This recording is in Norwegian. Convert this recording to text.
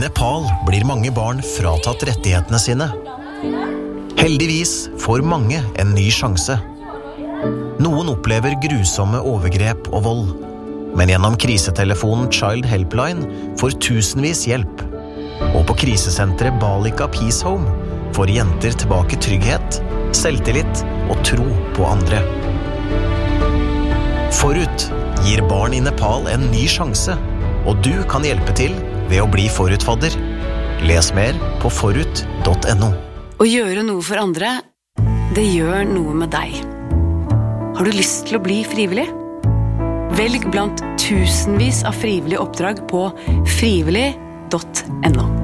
Nepal blir mange barn fratatt rettighetene sine. Heldigvis får mange en ny sjanse. Noen opplever grusomme overgrep og vold, men gjennom krisetelefonen Child Helpline får tusenvis hjelp. Og på krisesenteret Balika Peace Home får jenter tilbake trygghet, selvtillit og tro på andre. Forut gir barn i Nepal en ny sjanse, og du kan hjelpe til ved å bli forutfadder. Les mer på forut.no. Å gjøre noe for andre, det gjør noe med deg. Har du lyst til å bli frivillig? Velg blant tusenvis av frivillige oppdrag på frivillig.no.